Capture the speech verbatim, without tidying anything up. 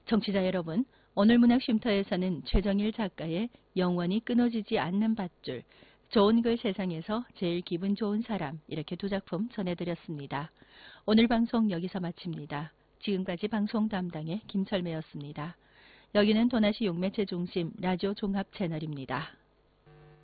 청취자 여러분, 오늘 문학쉼터에서는 최정일 작가의 영원히 끊어지지 않는 밧줄, 좋은 글 세상에서 제일 기분 좋은 사람 이렇게 두 작품 전해드렸습니다. 오늘 방송 여기서 마칩니다. 지금까지 방송 담당의 김철매였습니다. 여기는 도나시 용매체 중심 라디오 종합 채널입니다.